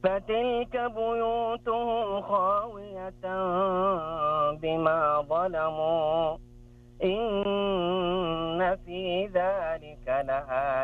فتلك بيوتهم خاوية بما ظلموا إن في ذلك لآية